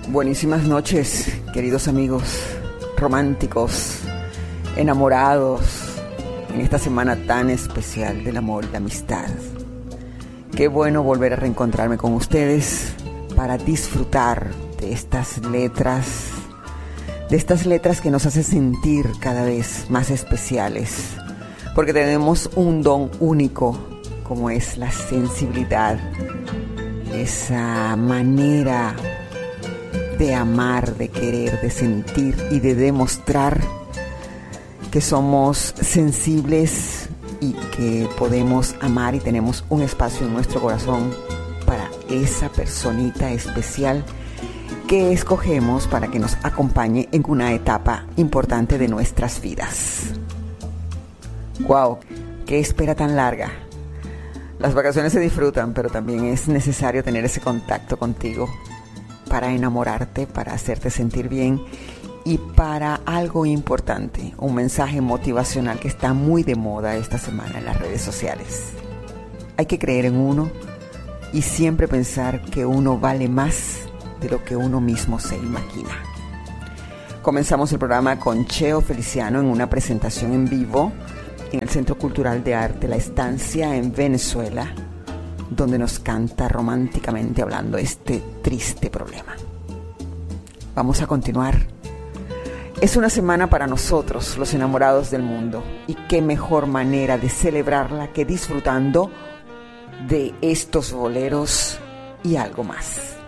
Buenísimas noches, queridos amigos románticos, enamorados, en esta semana tan especial del amor y la amistad. Qué bueno volver a reencontrarme con ustedes para disfrutar de estas letras que nos hacen sentir cada vez más especiales, porque tenemos un don único, como es la sensibilidad, esa manera de amar, de querer, de sentir y de demostrar que somos sensibles y que podemos amar y tenemos un espacio en nuestro corazón para esa personita especial que escogemos para que nos acompañe en una etapa importante de nuestras vidas. ¡Wow! ¡Qué espera tan larga! Las vacaciones se disfrutan, pero también es necesario tener ese contacto contigo para enamorarte, para hacerte sentir bien y para algo importante, un mensaje motivacional que está muy de moda esta semana en las redes sociales. Hay que creer en uno y siempre pensar que uno vale más de lo que uno mismo se imagina. Comenzamos el programa con Cheo Feliciano en una presentación en vivo en el Centro Cultural de Arte La Estancia en Venezuela, donde nos canta románticamente hablando este triste problema. Vamos a continuar. Es una semana para nosotros, los enamorados del mundo, y qué mejor manera de celebrarla que disfrutando de estos boleros y algo más.